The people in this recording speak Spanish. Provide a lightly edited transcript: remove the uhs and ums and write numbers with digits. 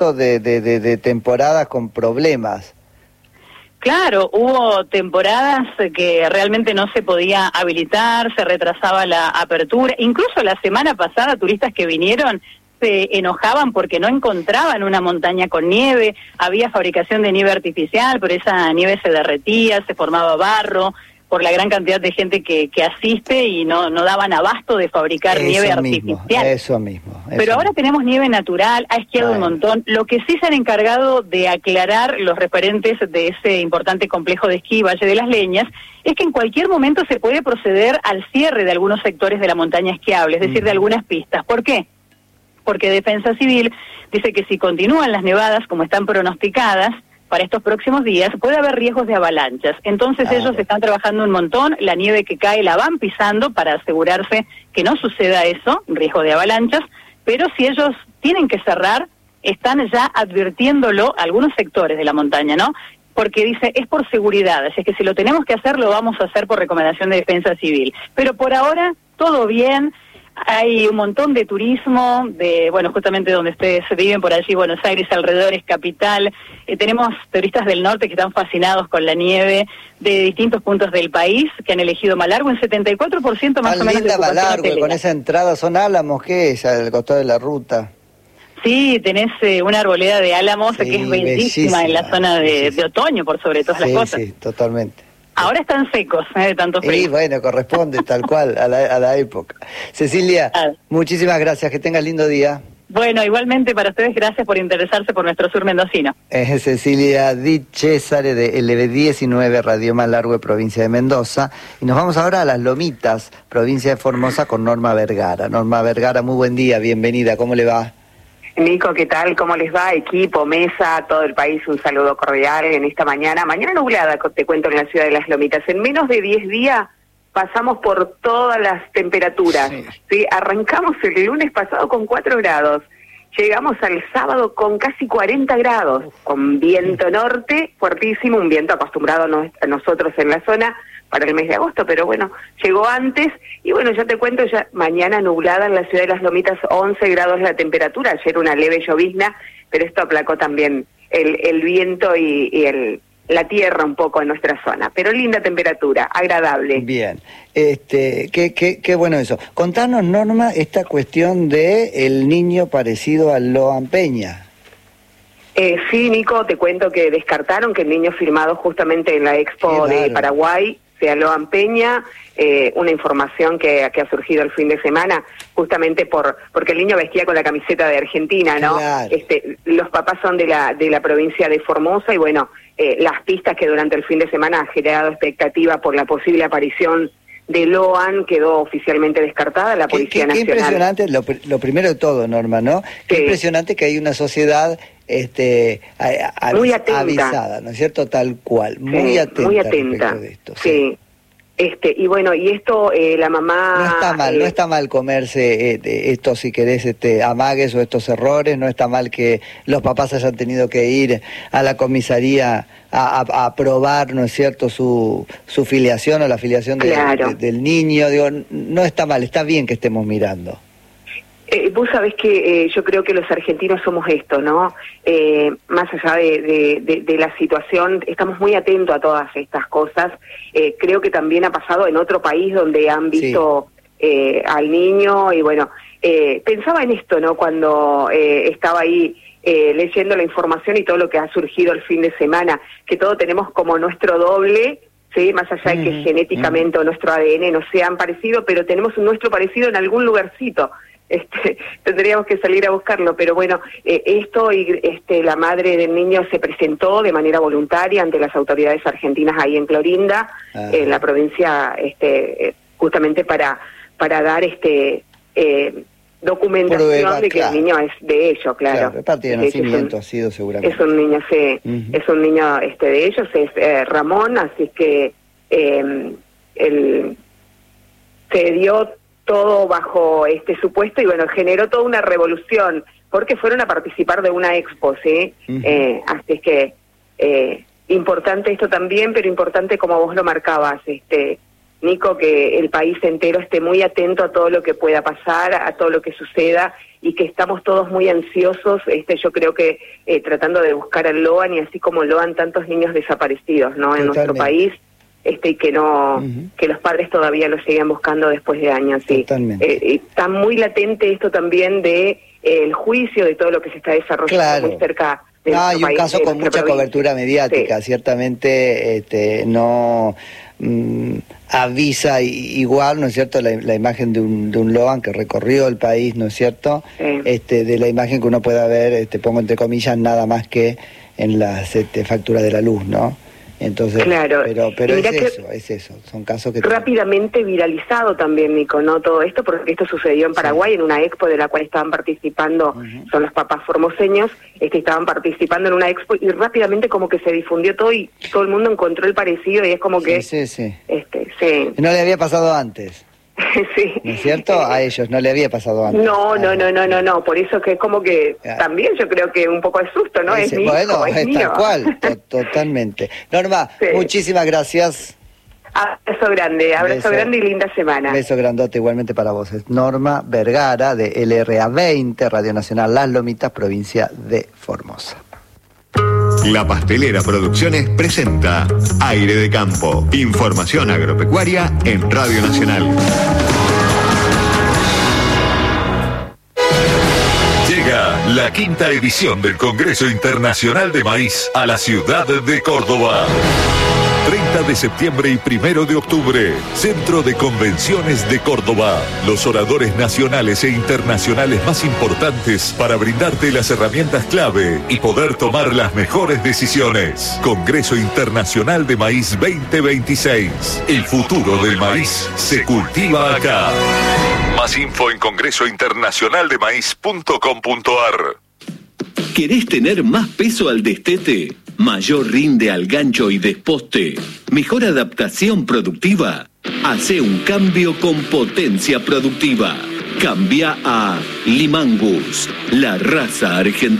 de temporadas con problemas. Claro, hubo temporadas que realmente no se podía habilitar, se retrasaba la apertura. Incluso la semana pasada, turistas que vinieron se enojaban porque no encontraban una montaña con nieve, había fabricación de nieve artificial, pero esa nieve se derretía, se formaba barro, por la gran cantidad de gente que asiste y no daban abasto de fabricar nieve artificial. Eso mismo. Pero ahora tenemos nieve natural, ha esquiado un montón. Lo que sí se han encargado de aclarar los referentes de ese importante complejo de esquí, Valle de las Leñas, es que en cualquier momento se puede proceder al cierre de algunos sectores de la montaña esquiable, es decir, de algunas pistas. ¿Por qué? Porque Defensa Civil dice que si continúan las nevadas como están pronosticadas para estos próximos días, puede haber riesgos de avalanchas. Entonces ellos están trabajando un montón, la nieve que cae la van pisando para asegurarse que no suceda eso, riesgo de avalanchas, pero si ellos tienen que cerrar, están ya advirtiéndolo a algunos sectores de la montaña, ¿no? Porque dice, es por seguridad, así que si lo tenemos que hacer, lo vamos a hacer por recomendación de Defensa Civil. Pero por ahora, todo bien. Hay un montón de turismo, justamente donde ustedes viven, por allí, Buenos Aires, alrededores, capital. Tenemos turistas del norte que están fascinados con la nieve, de distintos puntos del país, que han elegido Malargüe, en 74% más o menos. Linda Malargüe, con esa entrada, ¿son álamos? ¿Qué es? Al costado de la ruta. Sí, tenés una arboleda de álamos que es bellísima en la zona de otoño, por sobre todas las cosas. Sí, totalmente. Ahora están secos, de tanto frío. Y bueno, corresponde tal cual a la época. Cecilia, muchísimas gracias, que tengas lindo día. Bueno, igualmente para ustedes, gracias por interesarse por nuestro sur mendocino. Es Cecilia Di Cesare de LB19 Radio Malargüe, provincia de Mendoza. Y nos vamos ahora a Las Lomitas, provincia de Formosa, con Norma Vergara. Norma Vergara, muy buen día, bienvenida, ¿cómo le va? Nico, ¿qué tal? ¿Cómo les va? Equipo, mesa, todo el país, un saludo cordial en esta mañana. Mañana nublada, te cuento, en la ciudad de Las Lomitas. En menos de 10 días pasamos por todas las temperaturas. ¿Sí? Arrancamos el lunes pasado con 4 grados. Llegamos al sábado con casi 40 grados, con viento norte fuertísimo, un viento acostumbrado a nosotros en la zona para el mes de agosto, pero bueno, llegó antes. Y bueno, ya te cuento, ya mañana nublada en la ciudad de Las Lomitas, 11 grados la temperatura, ayer una leve llovizna, pero esto aplacó también el viento y la tierra un poco en nuestra zona, pero linda temperatura, agradable. Bien, qué bueno eso. Contanos, Norma, esta cuestión de el niño parecido a Loan Peña. Sí, Nico, te cuento que descartaron que el niño filmado justamente en la Expo de Paraguay sea Loan Peña, una información que ha surgido el fin de semana, justamente porque el niño vestía con la camiseta de Argentina, ¿no? Claro. Los papás son de la provincia de Formosa y bueno, las pistas que durante el fin de semana ha generado expectativa por la posible aparición de Loan quedó oficialmente descartada. La Policía Nacional. Qué impresionante, lo primero de todo, Norma, ¿no? Qué impresionante que hay una sociedad muy atenta, avisada, ¿no es cierto? Tal cual, muy atenta de esto. Sí. Y bueno, y esto la mamá... No está mal comerse estos, si querés, amagues o estos errores, no está mal que los papás hayan tenido que ir a la comisaría a probar, ¿no es cierto?, su filiación o la filiación del niño. Digo, no está mal, está bien que estemos mirando. Vos sabés que yo creo que los argentinos somos esto, ¿no? Más allá de la situación, estamos muy atentos a todas estas cosas. Creo que también ha pasado en otro país donde han visto al niño y bueno, pensaba en esto, ¿no? Cuando estaba ahí leyendo la información y todo lo que ha surgido el fin de semana, que todos tenemos como nuestro doble, ¿sí? Más allá de que genéticamente o nuestro ADN no sean parecidos, pero tenemos un nuestro parecido en algún lugarcito. Tendríamos que salir a buscarlo, pero bueno, la madre del niño se presentó de manera voluntaria ante las autoridades argentinas ahí en Clorinda, en la provincia, justamente para dar documentación prueba, de que el niño es de ellos, claro. El partido de nacimiento ha sido seguramente. Es un niño, es un niño de ellos, es Ramón, así que él se dio todo bajo este supuesto y bueno, generó toda una revolución, porque fueron a participar de una expo, ¿sí? Así es que importante esto también, pero importante como vos lo marcabas, Nico, que el país entero esté muy atento a todo lo que pueda pasar, a todo lo que suceda, y que estamos todos muy ansiosos, yo creo que tratando de buscar al Loan, y así como Loan tantos niños desaparecidos, ¿no? En nuestro país, y que no, que los padres todavía los siguen buscando después de años, sí. Está muy latente esto también de el juicio, de todo lo que se está desarrollando muy cerca. Hay un caso con mucha cobertura mediática, ciertamente no avisa igual, ¿no es cierto?, la imagen de un Loan que recorrió el país, ¿no es cierto?, de la imagen que uno pueda ver, pongo entre comillas, nada más que en las facturas de la luz, ¿no? Entonces, claro. pero es eso, son casos que... Rápidamente viralizado también, Nico, ¿no? Todo esto, porque esto sucedió en Paraguay, en una expo de la cual estaban participando, son los papás formoseños, estaban participando en una expo, y rápidamente como que se difundió todo, y todo el mundo encontró el parecido, y es como que... Sí. No le había pasado antes. Sí. ¿No es cierto? A ellos no le había pasado antes. No, por eso que es como que también yo creo que un poco de susto, ¿no? Es mi hijo, es mío. Tal cual, totalmente. Norma, muchísimas gracias. Abrazo grande y linda semana. Beso grandote igualmente para vos. Es Norma Vergara de LRA 20, Radio Nacional Las Lomitas, provincia de Formosa. La Pastelera Producciones presenta Aire de Campo. Información agropecuaria en Radio Nacional. Llega la 5ª edición del Congreso Internacional de Maíz a la ciudad de Córdoba. 30 de septiembre y 1 de octubre, Centro de Convenciones de Córdoba. Los oradores nacionales e internacionales más importantes para brindarte las herramientas clave y poder tomar las mejores decisiones. Congreso Internacional de Maíz 2026. El futuro del maíz se cultiva acá. Más info en congresointernacionaldemaíz.com.ar. ¿Querés tener más peso al destete? ¿Mayor rinde al gancho y desposte? ¿Mejor adaptación productiva? Hace un cambio con Potencia Productiva. Cambia a Limangus, la raza argentina.